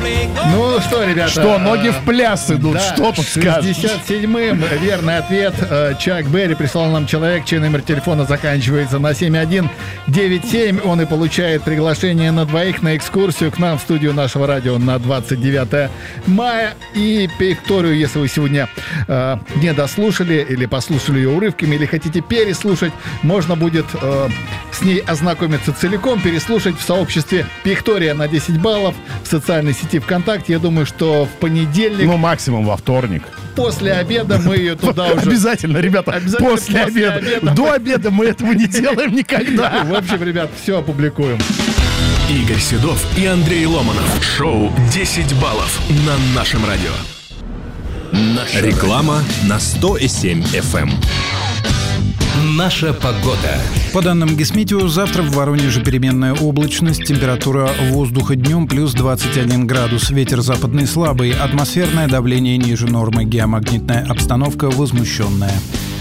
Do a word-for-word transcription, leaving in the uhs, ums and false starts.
Ну что, ребята? Что, ноги в пляс идут? Да, что тут скажешь? шестьдесят седьмым верный ответ. Чак Берри прислал нам человек, чей номер телефона заканчивается на семь один девять семь. Он и получает приглашение на двоих на экскурсию к нам в студию нашего радио на двадцать девятое мая. И Викторию, если вы сегодня э, не дослушали или послушали ее урывками, или хотите переслушать, можно будет э, с ней ознакомиться целиком, переслушать в сообществе Виктория на десять баллов в социальной сети ВКонтакте. Я думаю, что в понедельник... Ну, максимум во вторник. После обеда мы ее туда уже... Обязательно, ребята, Обязательно после, после обеда. обеда. До обеда мы этого не делаем никогда. В общем, ребят, все опубликуем. Игорь Седов и Андрей Ломанов. Шоу десять баллов на нашем радио. Наша Реклама на сто семь эф эм. Наша погода. По данным Гисметео, завтра в Воронеже переменная облачность, температура воздуха днем плюс двадцать один градус, ветер западный слабый, атмосферное давление ниже нормы, геомагнитная обстановка возмущенная.